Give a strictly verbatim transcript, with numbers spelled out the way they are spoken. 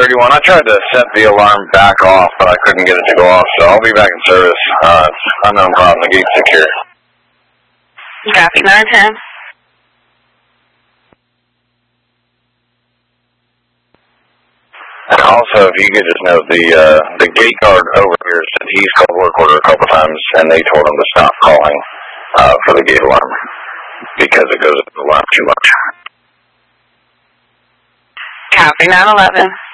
thirty-one. I tried to set the alarm back off, but I couldn't get it to go off, so I'll be back in service. Uh, unknown problem. The gate's secure. Copy, nine ten. And also, if you could just note, the uh, the gate guard over here said he's called work order a couple times, and they told him to stop calling uh, for the gate alarm because it goes up the alarm too much. Copy, nine eleven.